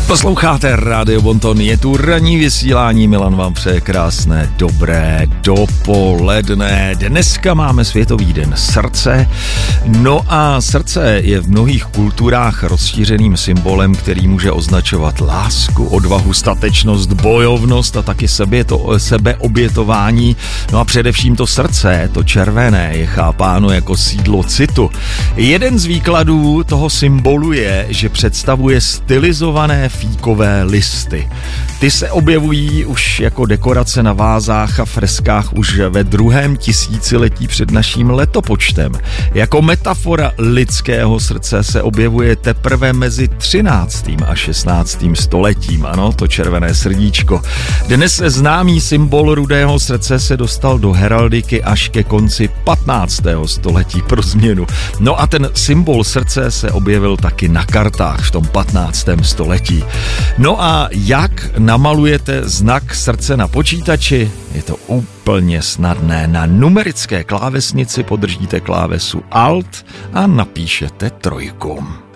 Posloucháte Radio Bonton, je tu ranní vysílání, Milan vám přeje krásné, dobré dopoledne. Dneska máme Světový den srdce, no a srdce je v mnohých kulturách rozšířeným symbolem, který může označovat lásku, odvahu, statečnost, bojovnost a taky sebeobětování. No a především to srdce, to červené, je chápáno jako sídlo citu. Jeden z výkladů toho symbolu je, že představuje stylizované fíkové listy. Ty se objevují už jako dekorace na vázách a freskách už ve 2. tisíciletí před naším letopočtem. Jako metafora lidského srdce se objevuje teprve mezi 13. a 16. stoletím. Ano, to červené srdíčko. Dnes známý symbol rudého srdce se dostal do heraldiky až ke konci 15. století pro změnu. No a ten symbol srdce se objevil taky na kartách v tom 15. století. No a jak namalujete znak srdce na počítači? Je to úplně snadné. Na numerické klávesnici podržíte klávesu Alt a napíšete 3.